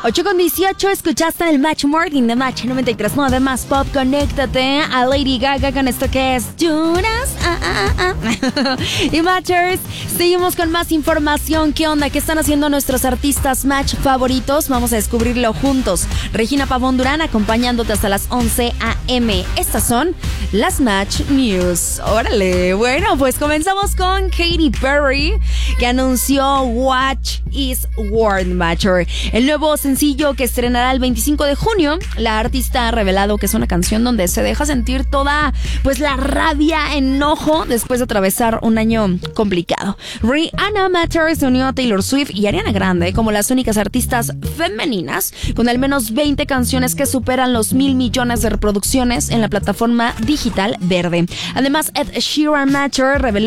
8:18, escuchaste el Match Morning de Match 93.9 Más Pop. Conéctate a Lady Gaga con esto que es Jonas. Y Matchers, seguimos con más información. ¿Qué onda? ¿Qué están haciendo nuestros artistas Match favoritos? Vamos a descubrirlo juntos. Regina Pavón Durán acompañándote hasta las 11 a.m. Estas son las Match News. Órale, bueno, pues comenzamos con Katy Perry, que anunció Watch is World Matcher, el nuevo sencillo que estrenará el 25 de junio. La artista ha revelado que es una canción donde se deja sentir toda, pues, la rabia, enojo después de atravesar un año complicado. Rihanna Matter se unió a Taylor Swift y Ariana Grande como las únicas artistas femeninas con al menos 20 canciones que superan los 1,000 millones de reproducciones en la plataforma digital verde. Además, Ed Sheeran Matter reveló